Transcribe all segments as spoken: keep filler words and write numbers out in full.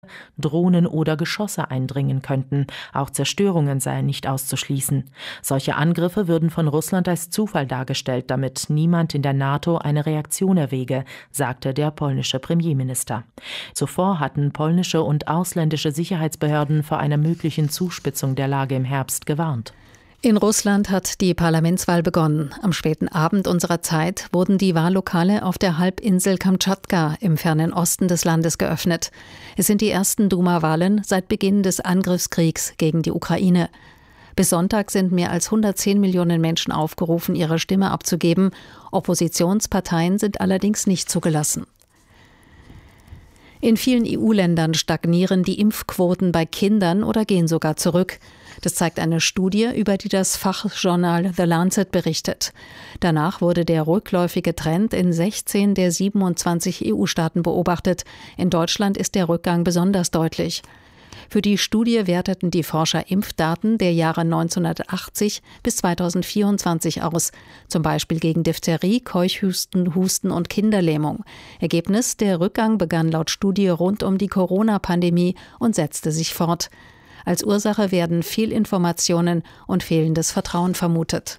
Drohnen oder Geschosse eindringen könnten. Auch Zerstörungen seien nicht auszuschließen. Solche Angriffe würden von Russland als Zufall dargestellt, damit niemand in der NATO eine Reaktion erwäge, sagte der polnische Premierminister. Zuvor hatten polnische und ausländische Sicherheitsbehörden vor einer möglichen Zuspitzung der Lage im Herbst gewarnt. In Russland hat die Parlamentswahl begonnen. Am späten Abend unserer Zeit wurden die Wahllokale auf der Halbinsel Kamtschatka im fernen Osten des Landes geöffnet. Es sind die ersten Duma-Wahlen seit Beginn des Angriffskriegs gegen die Ukraine. Bis Sonntag sind mehr als hundertzehn Millionen Menschen aufgerufen, ihre Stimme abzugeben. Oppositionsparteien sind allerdings nicht zugelassen. In vielen E U-Ländern stagnieren die Impfquoten bei Kindern oder gehen sogar zurück. Das zeigt eine Studie, über die das Fachjournal The Lancet berichtet. Danach wurde der rückläufige Trend in sechzehn der siebenundzwanzig E U-Staaten beobachtet. In Deutschland ist der Rückgang besonders deutlich. Für die Studie werteten die Forscher Impfdaten der Jahre neunzehnhundertachtzig bis zweitausendvierundzwanzig aus, zum Beispiel gegen Diphtherie, Keuchhusten, Husten und Kinderlähmung. Ergebnis: Der Rückgang begann laut Studie rund um die Corona-Pandemie und setzte sich fort. Als Ursache werden Fehlinformationen und fehlendes Vertrauen vermutet.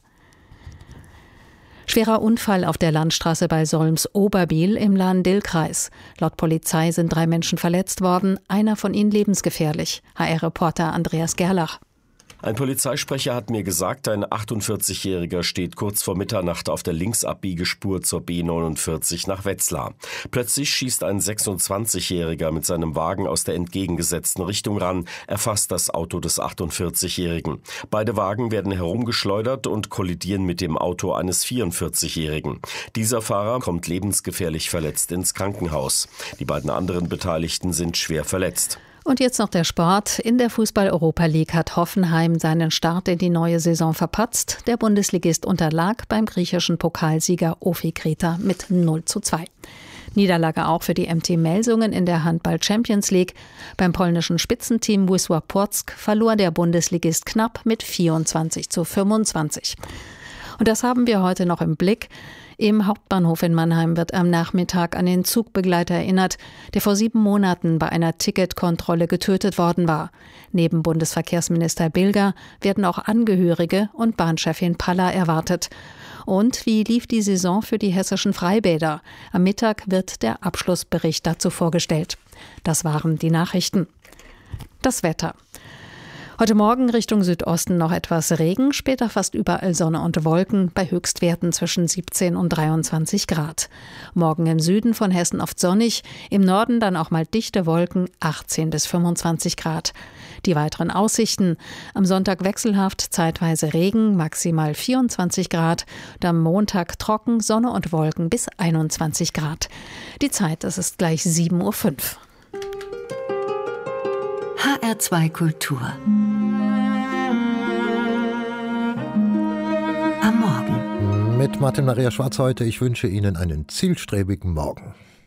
Schwerer Unfall auf der Landstraße bei Solms-Oberbiel im Lahn-Dill-Kreis. Laut Polizei sind drei Menschen verletzt worden, einer von ihnen lebensgefährlich. H R-Reporter Andreas Gerlach. Ein Polizeisprecher hat mir gesagt, ein achtundvierzigjähriger steht kurz vor Mitternacht auf der Linksabbiegespur zur B neunundvierzig nach Wetzlar. Plötzlich schießt ein sechsundzwanzigjähriger mit seinem Wagen aus der entgegengesetzten Richtung ran, erfasst das Auto des achtundvierzigjährigen. Beide Wagen werden herumgeschleudert und kollidieren mit dem Auto eines vierundvierzigjährigen. Dieser Fahrer kommt lebensgefährlich verletzt ins Krankenhaus. Die beiden anderen Beteiligten sind schwer verletzt. Und jetzt noch der Sport. In der Fußball-Europa League hat Hoffenheim seinen Start in die neue Saison verpatzt. Der Bundesligist unterlag beim griechischen Pokalsieger O F I Kreta mit null zu zwei. Niederlage auch für die M T Melsungen in der Handball-Champions League. Beim polnischen Spitzenteam Wisła Płock verlor der Bundesligist knapp mit vierundzwanzig zu fünfundzwanzig. Und das haben wir heute noch im Blick. Im Hauptbahnhof in Mannheim wird am Nachmittag an den Zugbegleiter erinnert, der vor sieben Monaten bei einer Ticketkontrolle getötet worden war. Neben Bundesverkehrsminister Bilger werden auch Angehörige und Bahnchefin Palla erwartet. Und wie lief die Saison für die hessischen Freibäder? Am Mittag wird der Abschlussbericht dazu vorgestellt. Das waren die Nachrichten. Das Wetter. Heute Morgen Richtung Südosten noch etwas Regen, später fast überall Sonne und Wolken, bei Höchstwerten zwischen siebzehn und dreiundzwanzig Grad. Morgen im Süden von Hessen oft sonnig, im Norden dann auch mal dichte Wolken, achtzehn bis fünfundzwanzig Grad. Die weiteren Aussichten: am Sonntag wechselhaft, zeitweise Regen, maximal vierundzwanzig Grad. Und am Montag trocken, Sonne und Wolken bis einundzwanzig Grad. Die Zeit, das ist gleich sieben Uhr fünf. H R zwei Kultur. Am Morgen. Mit Martin Maria Schwarz heute. Ich wünsche Ihnen einen zielstrebigen Morgen.